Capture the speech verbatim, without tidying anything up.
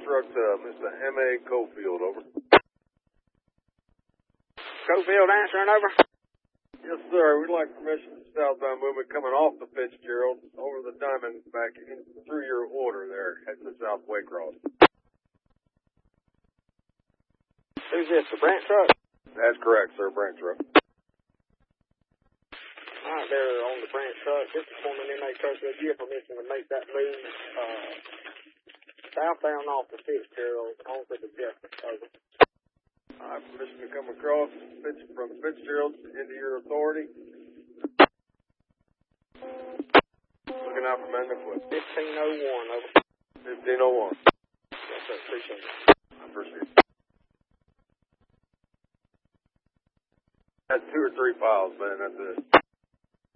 truck to Mister M A Cofield, over. Cofield answering, over. Yes, sir. We'd like permission for southbound movement coming off the Fitzgerald over the Diamond back in through your order there at the South Waycross. Who's this, the Brant truck? That's correct, sir. Brant truck. All right, there on the Brant truck. This is for an M A Cofield. You have permission to make that move uh, southbound off the Fitzgerald onto the Jefferson, over. I have permission to come across Fitz, from Fitzgerald into your authority. Looking out for Mendon Foot. fifteen oh one, over. fifteen oh one. Yes, sir. Appreciate it. I appreciate it. That's two or three files, man. That's it.